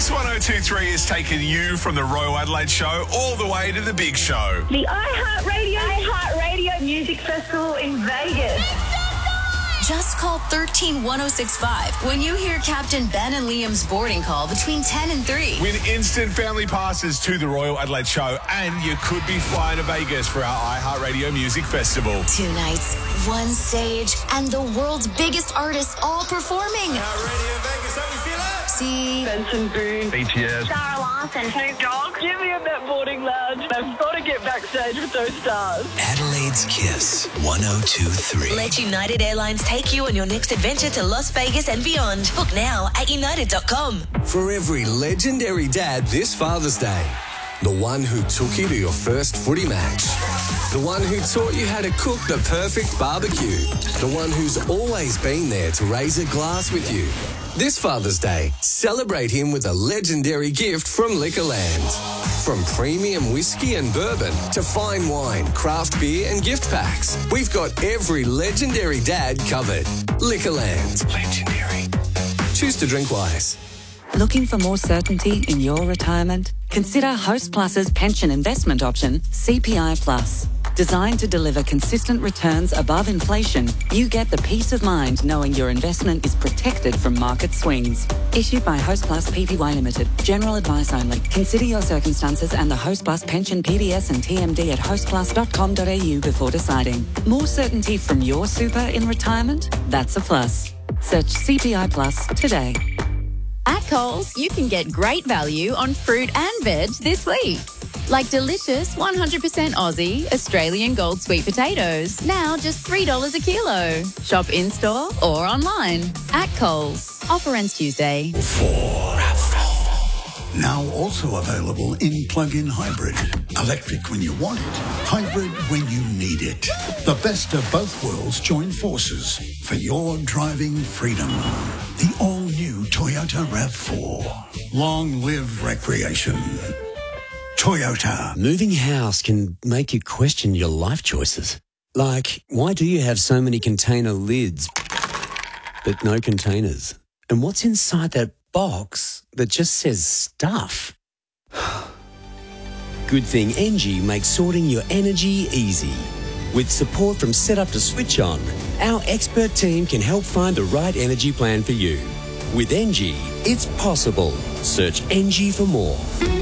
Kiss 102.3 is taking you from the Royal Adelaide Show all the way to the big show. The iHeartRadio Music Festival in Vegas. Just call 131065 when you hear Captain Ben and Liam's boarding call between 10 and 3. Win instant family passes to the Royal Adelaide Show, and you could be flying to Vegas for our iHeartRadio Music Festival. 2 nights, 1 stage, and the world's biggest artists all performing. Radio Vegas, how you feeling? See Benson Boone. BTS. Sarah Larson. Snoop Dogg. Give me a that boarding lounge. I've got to get backstage with those stars. Adelaide's Kiss 102.3. Let United Airlines take you on your next adventure to Las Vegas and beyond. Book now at united.com. For every legendary dad this Father's Day. The one who took you to your first footy match. The one who taught you how to cook the perfect barbecue. The one who's always been there to raise a glass with you. This Father's Day, celebrate him with a legendary gift from Liquorland. From premium whiskey and bourbon to fine wine, craft beer and gift packs, we've got every legendary dad covered. Liquorland. Legendary. Choose to drink wise. Looking for more certainty in your retirement? Consider Host Plus's pension investment option, CPI Plus. Designed to deliver consistent returns above inflation, you get the peace of mind knowing your investment is protected from market swings. Issued by Host Plus Pty Limited. General advice only. Consider your circumstances and the Host Plus pension PDS and TMD at hostplus.com.au before deciding. More certainty from your super in retirement? That's a plus. Search CPI Plus today. At Coles, you can get great value on fruit and veg this week. Like delicious 100% Aussie Australian gold sweet potatoes. Now just $3 a kilo. Shop in-store or online. At Coles. Offer ends Tuesday. Now also available in plug-in hybrid. Electric when you want it. Hybrid when you need it. The best of both worlds join forces for your driving freedom. The all-new Toyota RAV4. Long live recreation. Toyota. Moving house can make you question your life choices. Like, why do you have so many container lids, but no containers? And what's inside that box that just says stuff? Good thing Engie makes sorting your energy easy. With support from setup to switch on, our expert team can help find the right energy plan for you. With Engie, it's possible. Search Engie for more.